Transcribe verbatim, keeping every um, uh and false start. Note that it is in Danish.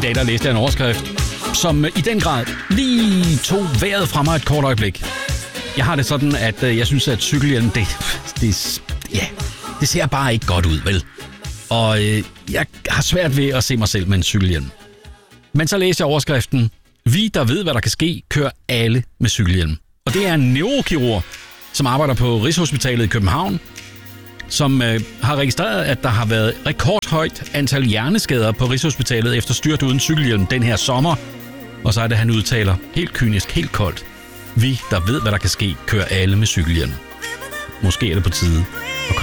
dag, der læste jeg en overskrift, som i den grad lige tog vejret fra mig et kort øjeblik. Jeg har det sådan, at jeg synes, at cykelhjelm, det, det, ja, det ser bare ikke godt ud, vel? Og øh, jeg har svært ved at se mig selv med en cykelhjelm. Men så læser jeg overskriften, vi, der ved, hvad der kan ske, kører alle med cykelhjelm. Og det er en neurokirurg, som arbejder på Rigshospitalet i København, som øh, har registreret, at der har været rekordhøjt antal hjerneskader på Rigshospitalet efter styrt uden cykelhjelm den her sommer. Og så er det, han udtaler helt kynisk, helt koldt. Vi, der ved, hvad der kan ske, kører alle med cykelhjelm. Måske er det på tide